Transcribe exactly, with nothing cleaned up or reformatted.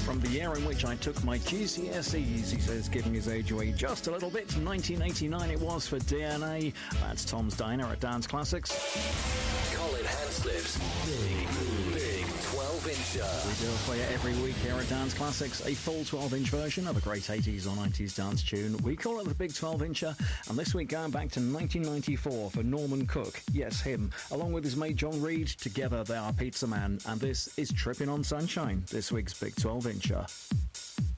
From the year in which I took my G C S Es, he says, giving his age away just a little bit. nineteen eighty-nine it was for D N A. That's Tom's Diner at Dance Classics. Colin Hanslip's Big, Big twelve-incher. We do it for you every week here at Dance Classics, a full twelve-inch version of a great eighties or nineties dance tune. We call it the Big twelve-incher, and this week going back to nineteen ninety-four for Norman Cook. Yes, him, along with his mate John Reid. Together they are Pizza Man, and this is Trippin' on Sunshine, this week's Big twelve-incher.